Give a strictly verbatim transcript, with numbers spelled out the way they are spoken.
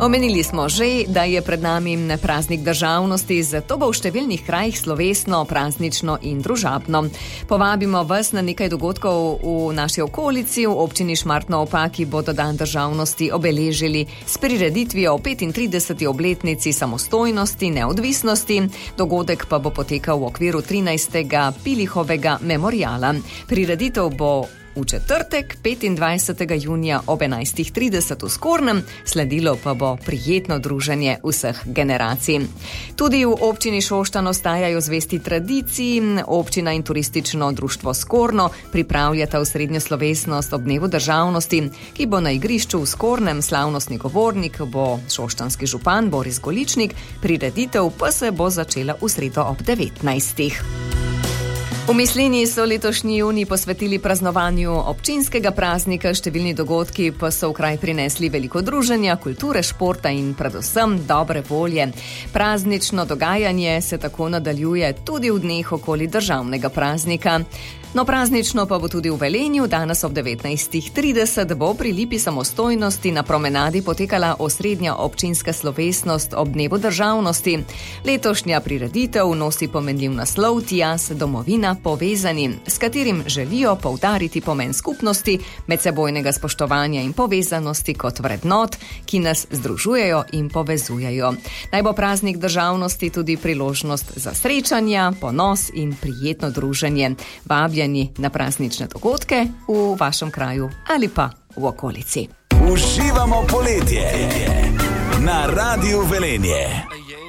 Omenili smo že, da je pred nami praznik državnosti, zato bo v številnih krajih slovesno, praznično in družabno. Povabimo vas na nekaj dogodkov v naši okolici. V občini Šmartno ob Paki bodo dan državnosti obeležili s prireditvijo o petintrideseti obletnici samostojnosti, neodvisnosti. Dogodek pa bo potekal v okviru trinajstega Pilihovega memoriala. Prireditev bo v četrtek, petindvajsetega junija ob enajstih trideset v Skornem, sledilo pa bo prijetno druženje vseh generacij. Tudi v občini Šoštanj ostajajo zvesti tradiciji. Občina in turistično društvo Skorno pripravljata osrednjo slovesnost ob dnevu državnosti, ki bo na igrišču v Skornem. Slavnostni govornik bo šoštanjski župan Boris Goličnik, prireditev pa se bo začela v sredo ob devetnajstih. V Mislinji so letošnji junij posvetili praznovanju občinskega praznika, številni dogodki pa so v kraj prinesli veliko druženja, kulture, športa in predvsem dobre volje. Praznično dogajanje se tako nadaljuje tudi v dneh okoli državnega praznika. No, praznično pa bo tudi v Velenju. Danes ob devetnajstih trideset bo pri Lipi samostojnosti na promenadi potekala osrednja občinska slovesnost ob dnevu državnosti. Letošnja prireditev nosi pomenljiv naslov Tja se domovina povezani, s katerim želijo poudariti pomen skupnosti, medsebojnega spoštovanja in povezanosti kot vrednot, ki nas združujejo in povezujejo. Naj bo praznik državnosti tudi priložnost za srečanja, ponos in prijetno druženje. Vabljeni na praznične dogodke v vašem kraju ali pa v okolici. Uživamo poletje na Radiu Velenje.